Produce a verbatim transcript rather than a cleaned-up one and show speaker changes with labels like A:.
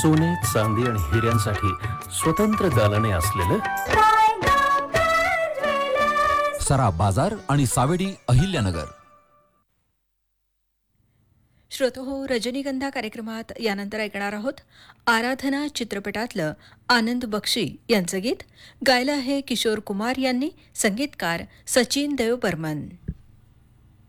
A: सोने, चांदी आणि हिऱ्यांसाठी स्वतंत्र दालने असलेलं
B: सराफ बाजार आणि सावेडी अहिल्यानगर.
C: श्रोतहो, रजनीगंधा कार्यक्रमात यानंतर ऐकणार आहोत आराधना चित्रपटातलं आनंद बक्षी यांचं गीत. गायलं आहे किशोर कुमार यांनी, संगीतकार सचिन देव बर्मन.